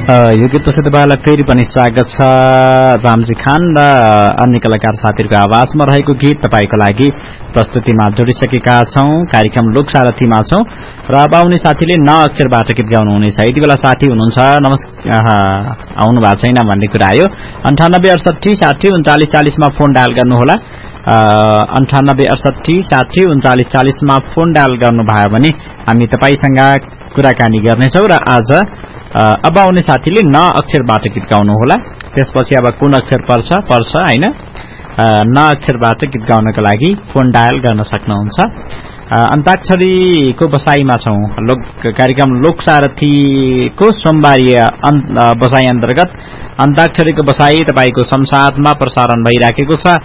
यो गीतपछि तपाईँलाई फेरि पनि स्वागत छ। रामजी खान र अन्य कलाकार साथीहरूको आवाजमा रहेको गीत तपाईँको लागि प्रस्तुतिमा जोडिसकेका छौं। कार्यक्रम लोकसारथीमा छौं र अब आउने साथीले न अक्षरबाट गीत गाउनुहुनेछ। यति बेला साथी हुनुहुन्छ आउनु भएको छैन भन्ने कुरा आयो। 98 68 60 39 40 मा फोन डायल गर्नुहोला। 98 68 60 39 40 मा फोन डायल गर्नुभयो भने हामी तपाईसँग कुराकानी गर्नेछौं र आज अब आउने साथीले न अक्षरबाट गीत गाउनु होला। त्यसपछि अब कुन अक्षर पर्छ हैन, न अक्षरबाट गीत गाउनको लागि फोन डायल गर्न सक्नुहुन्छ। अन्ताक्षरीको बसाईमा छौं। कार्यक्रम लोकसारथीको सोमबारी बसाई अन्तर्गत अन्ताक्षरीको बसाई तपाईको संसारमा प्रसारण भइराखेको छ।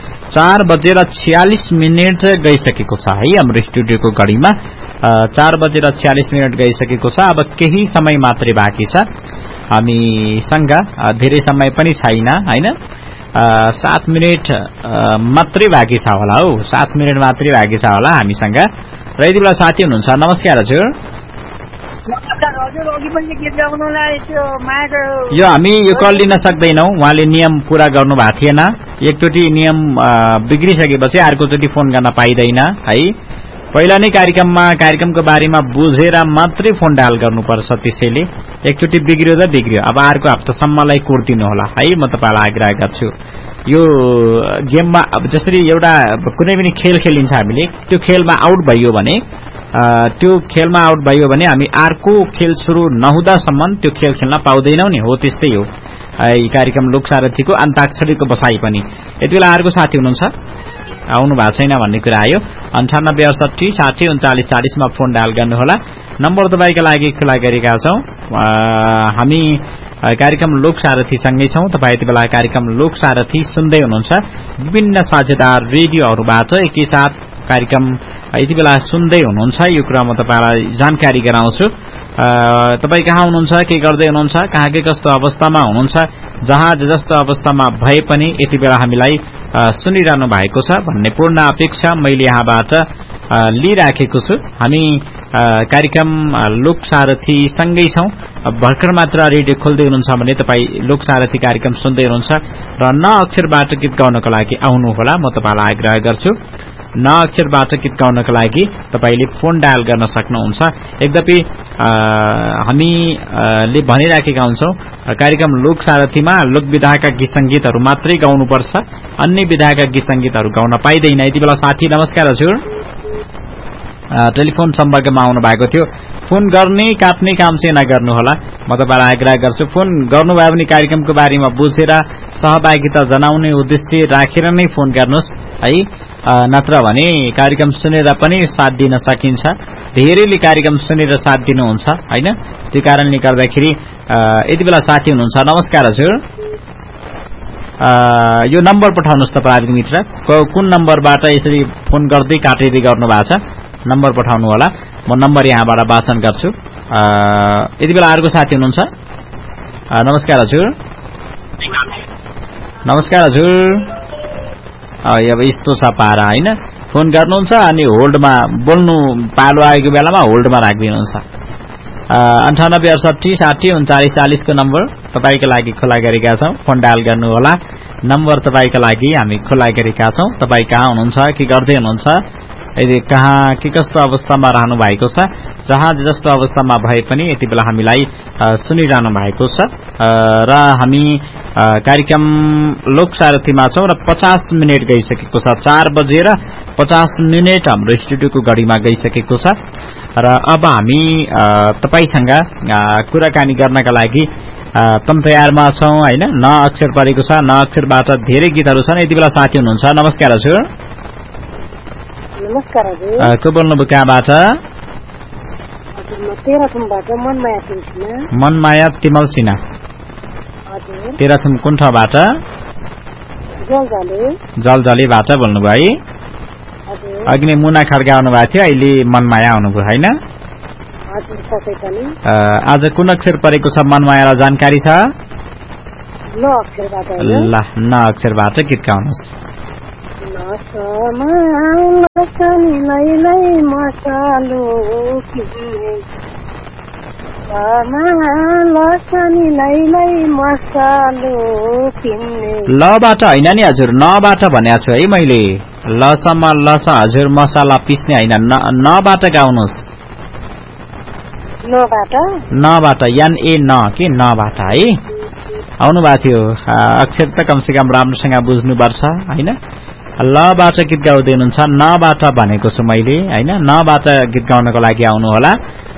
4:46 गइसकेको छ है हाम्रो स्टुडियोको घडीमा। 4:46 गइसकेको छ। अब केही समय मात्रै बाँकी छ। हामीसँग धेरै समय पनि छैन हैन। 7 मिनेट मात्रै बाँकी छ होला हौ। 7 मिनेट मात्रै बाँकी छ होला हामीसँग। र यति बेला साथी हुनुहुन्छ। नमस्कार हजुर। यो हामी यो कल लिन सक्दैनौं। उहाँले नियम पूरा गर्नु भएको थिएन। एकचोटि नियम बिग्रिसकेपछि अर्कोचोटि फोन गर्न पाइदैन है। पहिला नै कार्यक्रमको बारेमा बुझेर मात्रै फोन डायल गर्नुपर्छ। त्यसैले एकचोटि बिग्रियो त बिग्रियो। अब अर्को हप्तासम्मलाई कोर्दिनु होला है। म तपाईलाई आग्रह गर्छु। यो गेममा अब जसरी एउटा कुनै पनि खेल खेलिन्छ हामीले, त्यो खेलमा आउट भयो भने हामी अर्को खेल सुरु नहुँदासम्म त्यो खेल खेल्न पाउँदैनौं नि। हो त्यस्तै हो कार्यक्रम लोकसारथीको अन्ताक्षरीको बसाई पनि। यति बेला अर्को साथी हुनुहुन्छ आउनु भएको छैन भन्ने कुरा आयो। 98 68 60 39 40 मा फोन डायल गर्नुहोला। नम्बर तपाईका लागि खुला गरेका छौं। हामी कार्यक्रम लोकसारथी सँगै छौं। तपाई यति बेला कार्यक्रम लोकसारथी सुन्दै हुनुहुन्छ। विभिन्न साझेदार रेडियोहरुबाट एकैसाथ कार्यक्रम यति बेला सुन्दै हुनुहुन्छ। यो कुरा म तपाईलाई जानकारी गराउँछु। तपाई कहाँ हुनुहुन्छ, के गर्दै हुनुहुन्छ, कहाँ के कस्तो अवस्थामा हुनुहुन्छ, जहाँ जस्तो अवस्थामा भए पनि यति बेला हामीलाई सुनिरहनु भएको छ भन्ने पूर्ण अपेक्षा मैले यहाँबाट लिइराखेको छु। हामी कार्यक्रम लोकसारथी सँगै छौं। भर्खर मात्र रेडियो खोल्दै हुनुहुन्छ भने तपाई लोकसारथी कार्यक्रम सुन्दै हुनुहुन्छ र न अक्षरबाट गीत गाउनको लागि आउनु होला। म तपाईलाई आग्रह गर्छु। न अक्षरबाट गीत गाउनको लागि तपाईले फोन डायल गर्न सक्नुहुन्छ। यद्यपि हामीले भनिराखेका हुन्छौं कार्यक्रम लोकसारथीमा लोकविधाका गीत संगीतहरू मात्रै गाउनुपर्छ। अन्य विधाका गीत संगीतहरू गाउन पाइदैन। यति बेला साथी नमस्कार हजुर। टेलिफोन सम्पर्कमा आउनु भएको थियो। फोन गर्ने काट्ने काम चाहिँ नगर्नु होला। म तपाईलाई आग्रह गर्छु। फोन गर्नुभयो भने कार्यक्रमको बारेमा बुझेर सहभागिता जनाउने उद्देश्य राखेर नै फोन गर्नुहोस् है। नत्र भने कार्यक्रम सुनेर पनि साथ दिन सकिन्छ। धेरैले कार्यक्रम सुनेर साथ दिनुहुन्छ हैन। त्यो कारणले गर्दाखेरि यति बेला साथी हुनुहुन्छ। नमस्कार हजुर। यो नम्बर पठाउनुहोस् त प्राविधिक मित्र। कुन नम्बरबाट यसरी फोन गर्दै काटेरै गर्नु भएको छ नम्बर पठाउनु होला। म नम्बर यहाँबाट वाचन गर्छु। यति बेला अर्को साथी हुनुहुन्छ। नमस्कार हजुर। नमस्कार हजुर। अब यस्तो छ पारा हैन। फोन गर्नुहुन्छ अनि होल्डमा बोल्नु पालो आएको बेलामा होल्डमा राखिदिनुहुन्छ। 98 68 60 39 40 को नम्बर तपाईको लागि खुला गरेका छौं। फोन डायल गर्नु होला। नम्बर तपाईको लागि हामी खुला गरेका छौं। तपाई कहाँ हुनुहुन्छ, के गर्दै हुनुहुन्छ, यदि कहाँ के कस्तो अवस्थामा रहनु भएको छ, जहाँ जस्तो अवस्थामा भए पनि यति बेला हामीलाई सुनिरहनु भएको छ। र हामी कार्यक्रम लोकसारथीमा छौं र 50 मिनेट गइसकेको छ। 4:50 हाम्रो स्टुडियोको घडीमा गइसकेको छ। र अब हामी तपाईसँग कुराकानी गर्नका लागि तम तयारमा छौं हैन। न अक्षर परेको छ। न अक्षरबाट धेरै गीतहरू छन्। यति बेला साथी हुनुहुन्छ। नमस्कार हजुर। नमस्कार हजुर। को बोल्नुभयो, कहाँबाट? मनमाया तिमल सिन्हा। तेह्रथुम कुन ठाउँबाट? जलजलीबाट बोल्नुभयो है। अघि नै मुना खड्का आउनु भएको थियो, अहिले मनमाया आउनुभयो हैन। आज कुन अक्षर परेको छ मनमायालाई जानकारी छ? ल न अक्षरबाट गीत गाउनुहोस्। लबाट होइन नि हजुर, नबाट भनेको छु है मैले। लसम्म लस हजुर मसाला पिस्ने होइन, नबाट गाउनुहोस्। नबाट यान ए न के नबाट है आउनु भएको थियो। अक्षर त कमसे कम राम्रोसँग बुझ्नुपर्छ होइन। लबाट गीत गाउँदै हुनुहुन्छ, नबाट भनेको छु मैले होइन। नबाट गीत गाउनको लागि आउनु होला।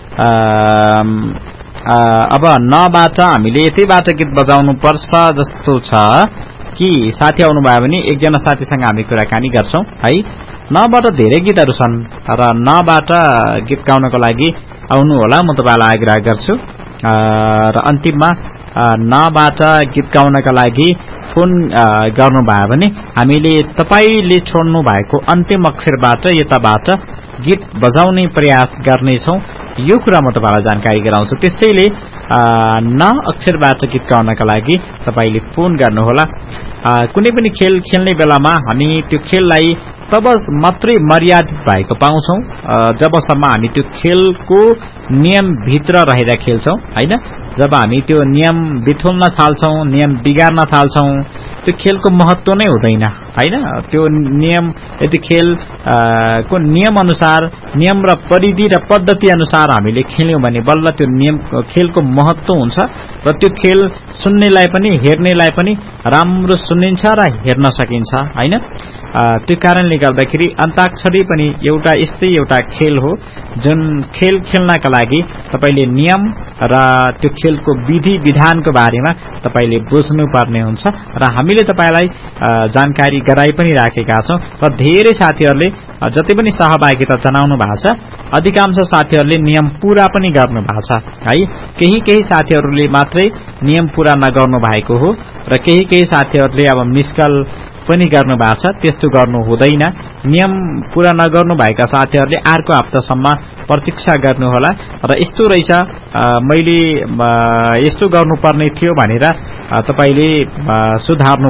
अब नबाट हामीले यतिबाट गीत बजाउनु पर्छ जस्तो छ कि साथी आउनु भयो भने एकजना साथीसँग हामी कुराकानी गर्छौं है। नबाट धेरै गीतहरू छन् र नबाट गीत गाउनको लागि आउनु होला, म तपाईलाई आग्रह गर्छु। र अन्तिममा नबाट गीत गाउनका लागि फोन गर्नुभयो भने हामीले तपाईले छोड्नु भएको अन्तिम अक्षरबाट यताबाट गीत बजाउने प्रयास गर्नेछौं। यो कुरा म तपाईलाई जानकारी गराउँछु। त्यसैले न अक्षरबाट गीत गाउनका लागि तपाईले फोन गर्नुहोला। कुनै पनि खेल खेल्ने बेलामा हामी त्यो खेललाई तब मात्रै मर्यादित भएको पाउँछौं जबसम्म हामी त्यो खेलको नियम भित्र रहेर खेल्छौं हैन। जब हामी त्यो नियम बिथोल्न थाल्छौं, नियम बिगार्न थाल्छौं, त्यो खेलको महत्व नै हुँदैन हैन। त्यो नियम यदि खेल को नियम अनुसार, नियम र परिधि र पद्धति अनुसार हामीले खेल्यौं भने बल्ल त्यो नियम खेलको महत्व हुन्छ र त्यो खेल सुन्नेलाई पनि हेर्नेलाई पनि राम्रो सुनिन्छ र हेर्न सकिन्छ हैन। त्यो कारणले गर्दाखेरि अन्ताक्षरी पनि एउटा यस्तै एउटा खेल हो जुन खेल खेल्नका लागि तपाईले नियम र त्यो खेलको विधि विधानको बारेमा तपाईले बुझ्नु पर्ने हुन्छ र हामीले तपाईलाई जानकारी गराइ पनि राखेका छौं। र धेरै साथीहरुले जति पनि सहभागिता जनाउनु भएको छ, अधिकांश साथीहरुले नियम पूरा पनि गर्नु भएको छ है। केही साथीहरुले मात्रै नियम पूरा नगर्नु भएको हो र केही साथीहरुले अब मिसकल पनि गर्नु भएको छ। त्यस्तो गर्नु हुँदैन। नियम पूरा नगर्नु भएका साथीहरुले अर्को हप्तासम्म प्रतीक्षा गर्नु होला। र यस्तो रहेछ मैले यस्तो गर्नुपर्ने थियो भनेर तपाईले सुधार्नु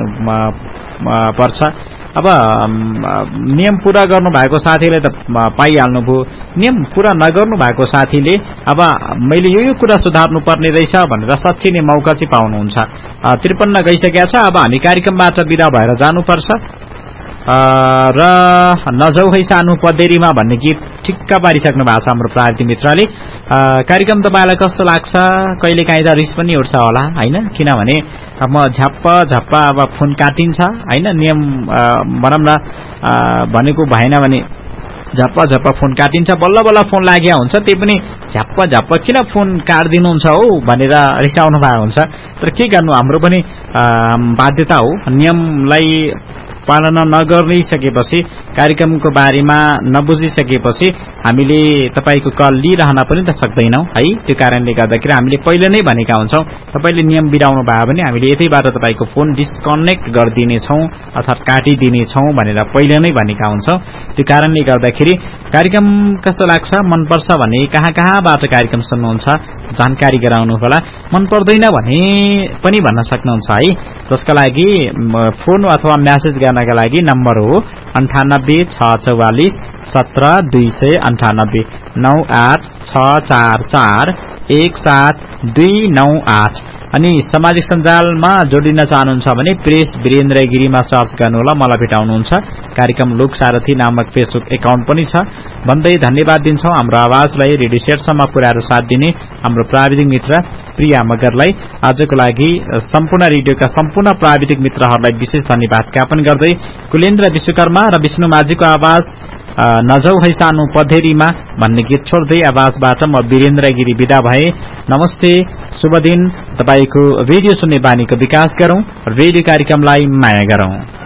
पर्छ। अब नियम पूरा गर्नु भएको साथीले त पाइहाल्नु भो। नियम पूरा नगर्नु भएको साथीले अब मैले यो कुरा सुधार्नु पर्ने रहेछ भनेर सच्चिने मौका चाहिँ पाउनुहुन्छ। 53 गइसकेको छ। अब हामी कार्यक्रमबाट बिदा भएर जानुपर्छ र नजाऊ है सानो पदेरीमा भन्ने गीत ठिक्क पारिसक्नु भएको छ हाम्रो प्राविधिक मित्रले। कार्यक्रम तपाईलाई कस्तो लाग्छ? कहिले काहीँ त रिस पनि उठ्छ होला हैन, किनभने म झप्प अब फोन काटिन्छ हैन। नियम भनौं न भनेको भएन भने झप्प फोन काटिन्छ, बल्ल फोन लाग्या हुन्छ। त्यही पनि झप्प किन फोन काट्दिनुहुन्छ हो भनेर रिसाउनु भएको हुन्छ। तर के गर्नु, हाम्रो पनि बाध्यता हो। नियमलाई पालना नगरिसकेपछि, कार्यक्रमको बारेमा नबुझिसकेपछि हामीले तपाईको कल लिइरहन पनि त सक्दैनौं है। त्यो कारणले गर्दाखेरि हामीले पहिले नै भनेका हुन्छौं, तपाईले नियम बिराउनु भयो भने हामीले यतैबाट तपाईको फोन डिस्कनेक्ट गरिदिनेछौं अर्थात काटिदिनेछौं भनेर पहिले नै भनेका हुन्छौं। त्यो कारणले गर्दाखेरि कार्यक्रम कस्तो लाग्छ, मन पर्छ भने कहाँबाट कार्यक्रम सुन्नुहुन्छ जानकारी गराउनु होला। मन पर्दैन भने पनि भन्न सक्नुहुन्छ है। जसका लागि फोन अथवा मेसेज गर्नका लागि नम्बर हो 98 644 17 298 98 644 17 298। अनि सामाजिक सञ्जालमा जोडिन चाहनुहुन्छ भने प्रेस वीरेन्द्र गिरीमा सर्च गर्नुहोला, मलाई भेटाउनुहुन्छ। कार्यक्रम लोकसारथी नामक फेसबुक एकाउन्ट पनि छ। भन्दै धन्यवाद दिन्छौं हाम्रो आवाजलाई रेडियो सेटसम्म पुर्याएर साथ दिने हाम्रो प्राविधिक मित्र प्रिया मगरलाई। आजको लागि सम्पूर्ण रेडियोका सम्पूर्ण प्राविधिक मित्रहरूलाई विशेष धन्यवाद ज्ञापन गर्दै कुलेन्द्र विश्वकर्मा र विष्णु माझीको आवाज नजाऊ है सानो पधेरीमा भन्ने गीत छोड्दै आवाजबाट म वीरेन्द्र गिरी बिदा भए। नमस्ते, शुभ दिन। तपाईको रेडियो सुन्ने बानीको विकास गरौं, रेडियो कार्यक्रमलाई माया गरौं।